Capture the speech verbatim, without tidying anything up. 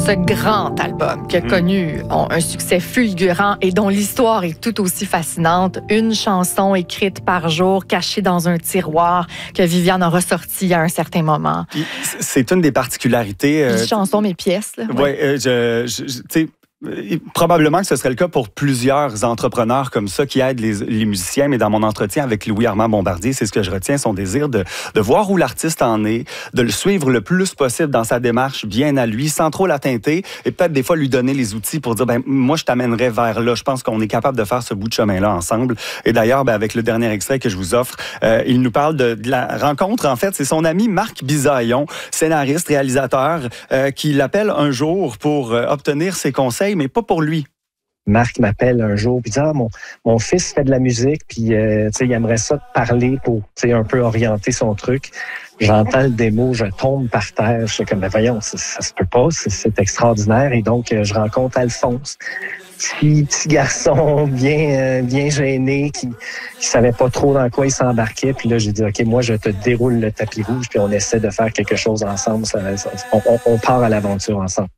ce grand album qui a mmh. connu on, un succès fulgurant et dont l'histoire est tout aussi fascinante. Une chanson écrite par jour, cachée dans un tiroir, que Viviane a ressorti à un certain moment. C'est une des particularités... Euh, une chanson, mes pièces. Oui, ouais, euh, je, je, tu sais... Probablement que ce serait le cas pour plusieurs entrepreneurs comme ça qui aident les, les musiciens, mais dans mon entretien avec Louis-Armand Bombardier, c'est ce que je retiens, son désir de, de voir où l'artiste en est, de le suivre le plus possible dans sa démarche, bien à lui, sans trop la teinter, et peut-être des fois lui donner les outils pour dire, ben moi je t'amènerais vers là. Je pense qu'on est capable de faire ce bout de chemin-là ensemble. Et d'ailleurs, ben, avec le dernier extrait que je vous offre, euh, il nous parle de, de la rencontre. En fait, c'est son ami Marc Bisaillon, scénariste, réalisateur, euh, qui l'appelle un jour pour euh, obtenir ses conseils, mais pas pour lui. Marc m'appelle un jour puis dit ah, mon, mon fils fait de la musique puis euh, il aimerait ça te parler pour un peu orienter son truc. J'entends le démo, je tombe par terre. Je suis comme, mais voyons, ça, ça se peut pas, c'est, c'est extraordinaire. Et donc, euh, je rencontre Alphonse, petit, petit garçon bien, euh, bien gêné qui, qui savait pas trop dans quoi il s'embarquait. Puis là, j'ai dit, OK, moi, je te déroule le tapis rouge puis on essaie de faire quelque chose ensemble. Ça, ça, on, on part à l'aventure ensemble.